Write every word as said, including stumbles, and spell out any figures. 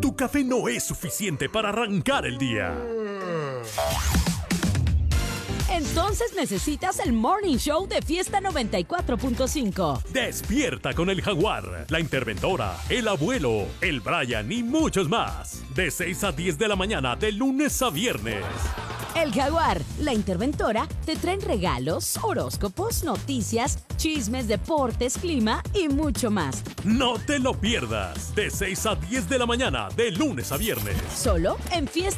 tu café no es suficiente para arrancar el día. Entonces necesitas el Morning Show de Fiesta noventa y cuatro punto cinco. Despierta con el Jaguar, la Interventora, el Abuelo, el Brian y muchos más. De seis a diez de la mañana, de lunes a viernes. El Jaguar, la Interventora, te traen regalos, horóscopos, noticias, chismes, deportes, clima y mucho más. No te lo pierdas. De seis a diez de la mañana, de lunes a viernes. Solo en Fiesta